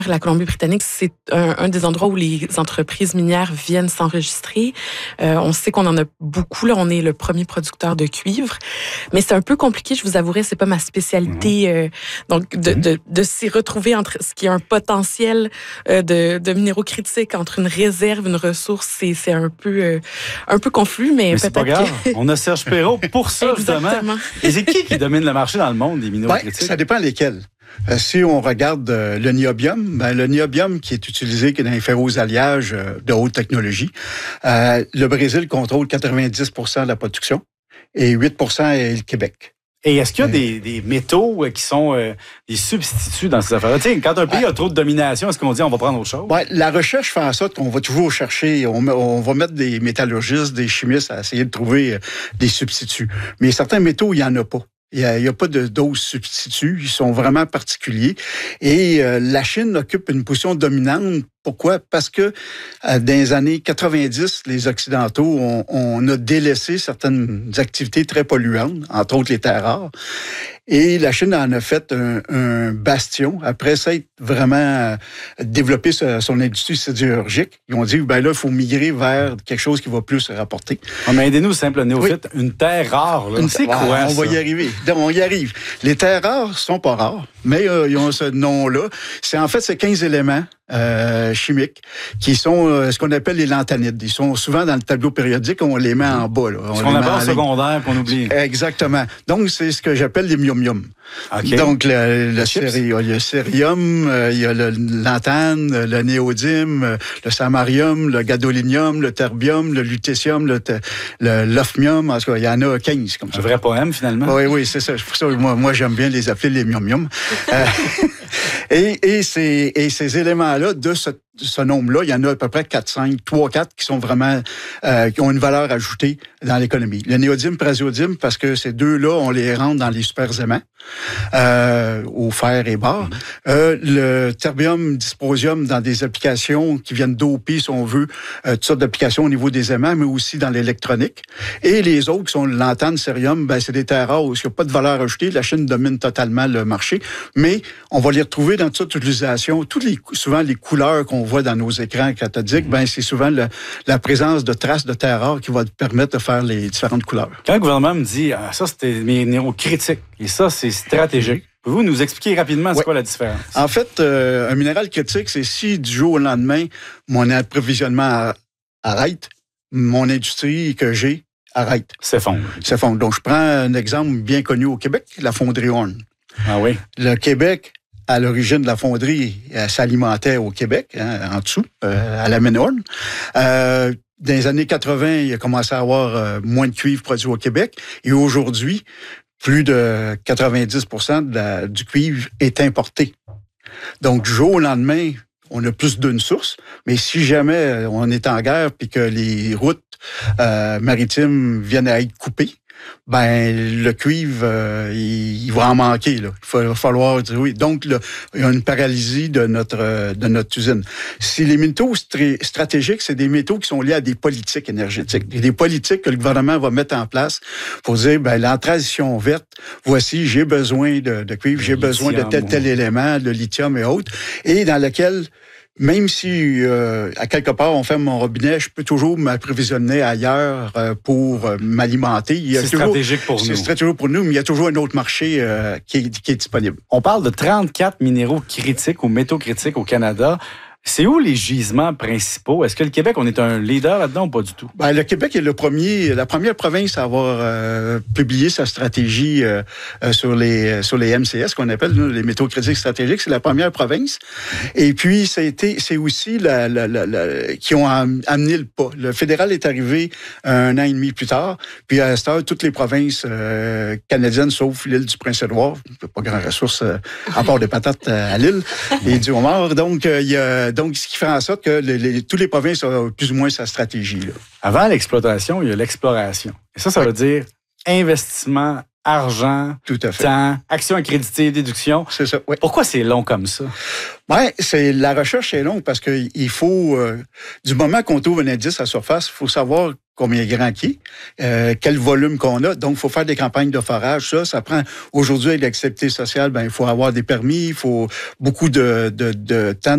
La Colombie-Britannique, c'est un des endroits où les entreprises minières viennent s'enregistrer. On sait qu'on en a beaucoup. Là, on est le premier producteur de cuivre. Mais c'est un peu compliqué, je vous avouerai, c'est pas ma spécialité. Donc, de s'y retrouver entre ce qui est un potentiel de minéraux critiques, entre une réserve, une ressource, c'est un peu confus, mais c'est pas grave. On a Serge Perrault pour ça, justement. Et c'est qui domine le marché dans le monde des minéraux critiques? Ça dépend lesquels. Si on regarde le niobium, le niobium qui est utilisé dans les ferro-alliages de haute technologie, le Brésil contrôle 90% de la production et 8% est le Québec. Et est-ce qu'il y a des métaux qui sont des substituts dans ces affaires-là? T'sais, quand un pays a trop de domination, est-ce qu'on dit on va prendre autre chose? Ouais, la recherche fait en sorte qu'on va toujours chercher, on va mettre des métallurgistes, des chimistes à essayer de trouver des substituts. Mais certains métaux, il n'y en a pas. Il y a pas de dose substitut. Ils sont vraiment particuliers. Et la Chine occupe une position dominante. Pourquoi? Parce que dans les années 90, les Occidentaux, on a délaissé certaines activités très polluantes, entre autres les terres rares. Et la Chine en a fait un bastion. Après ça, vraiment développé son industrie sidérurgique. Ils ont dit, là, il faut migrer vers quelque chose qui va plus se rapporter. Mais aidez-nous, simple néophyte. Oui. Une terre rare, là. C'est quoi, on va y arriver. Donc, on y arrive. Les terres rares sont pas rares, mais ils ont ce nom-là. C'est 15 éléments chimiques qui sont ce qu'on appelle les lanthanides. Ils sont souvent dans le tableau périodique, on les met en bas. Là. Ce qu'on appelle en secondaire qu'on oublie. Exactement. Donc, c'est ce que j'appelle les myomium. Okay. Donc, il y a le cérium, il y a le lanthane, le néodyme, le samarium, le gadolinium, le terbium, le lutécium, l'ophmium. En tout cas, il y en a 15 comme ça. Un vrai poème, finalement. Oui, c'est ça. Pour ça, moi, j'aime bien les appeler les myomium. Et ces éléments-là, de ce nombre-là, il y en a à peu près 3-4 qui sont vraiment qui ont une valeur ajoutée dans l'économie. Le néodyme, praséodyme, parce que ces deux-là, on les rentre dans les super aimants, au fer et bar. Le terbium, dysprosium, dans des applications qui viennent doper, si on veut, toutes sortes d'applications au niveau des aimants, mais aussi dans l'électronique. Et les autres, qui sont le lanthane, cérium, c'est des terres rares où il n'y a pas de valeur ajoutée. La Chine domine totalement le marché, mais on va les retrouver dans toute utilisation. Souvent, les couleurs qu'on voit dans nos écrans cathodiques, c'est souvent la présence de traces de terres rares qui va permettre de faire les différentes couleurs. Quand le gouvernement me dit ça, c'était des minéraux critiques et ça, c'est stratégique, pouvez-vous nous expliquer rapidement c'est quoi la différence? En fait, un minéral critique, c'est si du jour au lendemain, mon approvisionnement arrête, mon industrie que j'ai arrête. S'effondre. Donc, je prends un exemple bien connu au Québec, la fonderie Horn. Ah oui? Le Québec, à l'origine de la fonderie, s'alimentait au Québec, en dessous, à la mine Horn. Dans les années 80, il a commencé à avoir moins de cuivre produit au Québec. Et aujourd'hui, plus de 90% du cuivre est importé. Donc, du jour au lendemain, on a plus d'une source. Mais si jamais on est en guerre puis que les routes maritimes viennent à être coupées, le cuivre, il va en manquer. Là. Il va falloir dire oui. Donc, là, il y a une paralysie de notre usine. Si les métaux stratégiques, c'est des métaux qui sont liés à des politiques énergétiques. Il y a des politiques que le gouvernement va mettre en place pour dire, la transition verte, voici, j'ai besoin de cuivre, j'ai besoin de tel élément, de lithium et autres, et dans lequel même si, à quelque part, on ferme mon robinet, je peux toujours m'approvisionner ailleurs pour m'alimenter. C'est stratégique pour nous. C'est stratégique pour nous, mais il y a toujours un autre marché qui est disponible. On parle de 34 minéraux critiques ou métaux critiques au Canada. C'est où les gisements principaux? Est-ce que le Québec, on est un leader là-dedans ou pas du tout? Le Québec est la première province à avoir publié sa stratégie sur les MCS, qu'on appelle les métaux critiques stratégiques. C'est la première province. Et puis, c'est aussi qui ont amené le pas. Le fédéral est arrivé 1 an et demi plus tard. Puis, à cette heure, toutes les provinces canadiennes, sauf l'île du Prince-Édouard, pas grand ressource à part des patates à l'île et du homard. Donc, il y a donc, ce qui fait en sorte que toutes les provinces ont plus ou moins sa stratégie. Là. Avant l'exploitation, il y a l'exploration. Et ça veut dire investissement, argent, temps, actions accréditées, déduction. C'est ça, oui. Pourquoi c'est long comme ça? La recherche est longue parce qu'il faut, du moment qu'on trouve un indice à surface, il faut savoir combien grand qui est, quel volume qu'on a. Donc, il faut faire des campagnes de forage. Ça prend, aujourd'hui, avec l'acceptabilité sociale, il faut avoir des permis, il faut beaucoup de temps